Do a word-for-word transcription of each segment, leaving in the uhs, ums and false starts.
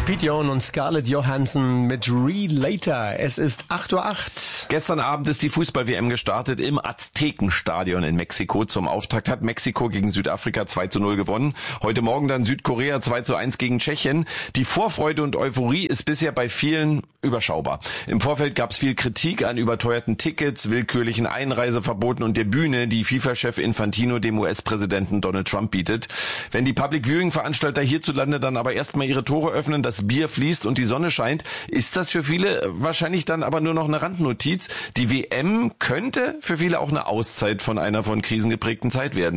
Pete Young und Scarlett Johansson mit Relator. Es ist acht Uhr acht. Gestern Abend ist die Fußball-W M gestartet im Aztekenstadion in Mexiko. Zum Auftakt hat Mexiko gegen Südafrika zwei zu null gewonnen. Heute Morgen dann Südkorea zwei zu eins gegen Tschechien. Die Vorfreude und Euphorie ist bisher bei vielen überschaubar. Im Vorfeld gab es viel Kritik an überteuerten Tickets, willkürlichen Einreiseverboten und der Bühne, die FIFA-Chef Infantino dem U S-Präsidenten Donald Trump bietet. Wenn die Public-Viewing-Veranstalter hierzulande dann aber erstmal ihre Tore öffnen, das Bier fließt und die Sonne scheint, ist das für viele wahrscheinlich dann aber nur noch eine Randnotiz. Die W M könnte für viele auch eine Auszeit von einer von Krisen geprägten Zeit werden.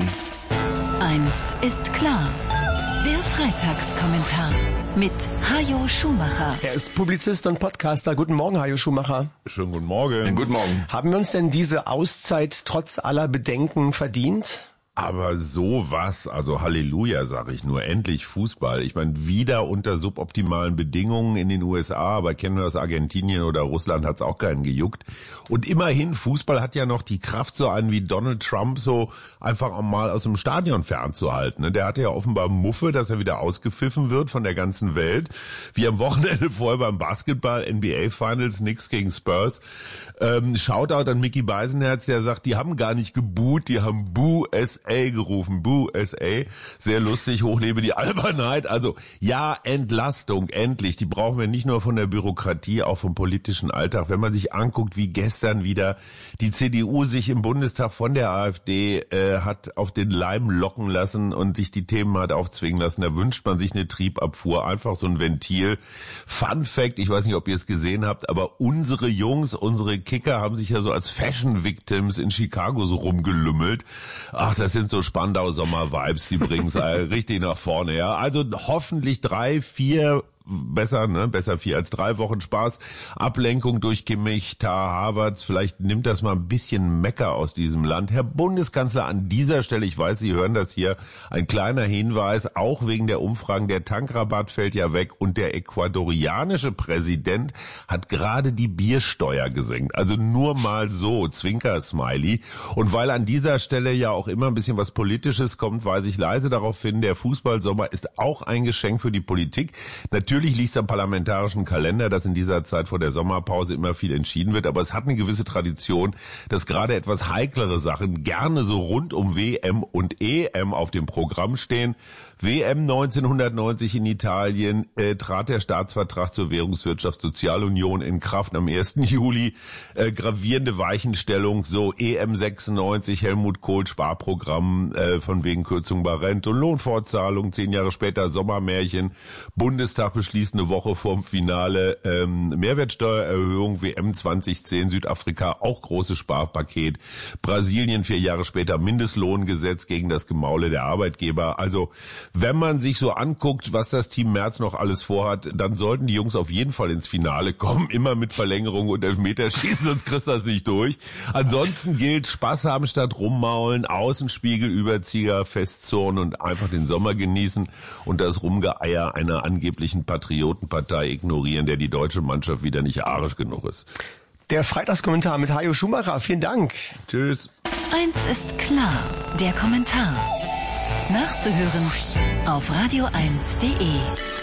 Eins ist klar. Der Freitagskommentar mit Hajo Schumacher. Er ist Publizist und Podcaster. Guten Morgen, Hajo Schumacher. Schönen guten Morgen. Guten Morgen. Haben wir uns denn diese Auszeit trotz aller Bedenken verdient? Aber sowas, also Halleluja, sage ich nur, endlich Fußball. Ich meine, wieder unter suboptimalen Bedingungen in den U S A, aber kennen wir aus Argentinien oder Russland, hat's auch keinen gejuckt. Und immerhin, Fußball hat ja noch die Kraft, so einen wie Donald Trump so einfach auch mal aus dem Stadion fernzuhalten. Der hatte ja offenbar Muffe, dass er wieder ausgepfiffen wird von der ganzen Welt. Wie am Wochenende vorher beim Basketball, N B A Finals, Knicks gegen Spurs. Ähm, Shoutout an Mickey Beisenherz, der sagt, die haben gar nicht geboot, die haben Boo S A gerufen, Boo S A. Sehr lustig, hochlebe die Albernheit. Also ja, Entlastung, endlich. Die brauchen wir nicht nur von der Bürokratie, auch vom politischen Alltag. Wenn man sich anguckt, wie gestern wieder die C D U sich im Bundestag von der AfD äh, hat auf den Leim locken lassen und sich die Themen hat aufzwingen lassen, da wünscht man sich eine Triebabfuhr, einfach so ein Ventil. Fun Fact, ich weiß nicht, ob ihr es gesehen habt, aber unsere Jungs, unsere Kicker haben sich ja so als Fashion Victims in Chicago so rumgelümmelt. Ach, das sind so Spandau-Sommer-Vibes, die bringen es richtig nach vorne. Ja, also hoffentlich drei, vier Besser, ne? Besser vier als drei Wochen Spaß. Ablenkung durch Kimmich, Tar, Havertz. Vielleicht nimmt das mal ein bisschen Mecker aus diesem Land. Herr Bundeskanzler, an dieser Stelle, ich weiß, Sie hören das hier, ein kleiner Hinweis, auch wegen der Umfragen, der Tankrabatt fällt ja weg und der ecuadorianische Präsident hat gerade die Biersteuer gesenkt. Also nur mal so, Zwinker-Smiley. Und weil an dieser Stelle ja auch immer ein bisschen was Politisches kommt, weise ich leise darauf hin, der Fußballsommer ist auch ein Geschenk für die Politik. Natürlich Natürlich liegt es am parlamentarischen Kalender, dass in dieser Zeit vor der Sommerpause immer viel entschieden wird, aber es hat eine gewisse Tradition, dass gerade etwas heiklere Sachen gerne so rund um W M und E M auf dem Programm stehen. W M neunzehnhundertneunzig in Italien äh, trat der Staatsvertrag zur Währungswirtschaftssozialunion in Kraft am ersten Juli. Äh, gravierende Weichenstellung, so E M sechsundneunzig, Helmut Kohl Sparprogramm äh, von wegen Kürzung bei Rente und Lohnfortzahlung, zehn Jahre später Sommermärchen, Bundestag beschließt eine Woche vorm Finale ähm, Mehrwertsteuererhöhung, W M zweitausendzehn, Südafrika auch großes Sparpaket, Brasilien vier Jahre später Mindestlohngesetz gegen das Gemaule der Arbeitgeber. Also wenn man sich so anguckt, was das Team Merz noch alles vorhat, dann sollten die Jungs auf jeden Fall ins Finale kommen, immer mit Verlängerung und Elfmeterschießen, sonst kriegst du das nicht durch. Ansonsten gilt Spaß haben statt rummaulen, Außenspiegel, Überzieher, festzurren und einfach den Sommer genießen und das Rumgeeier einer angeblichen Patriotenpartei ignorieren, der die deutsche Mannschaft wieder nicht arisch genug ist. Der Freitagskommentar mit Hajo Schumacher. Vielen Dank. Tschüss. Eins ist klar, der Kommentar. Nachzuhören auf radio eins punkt de.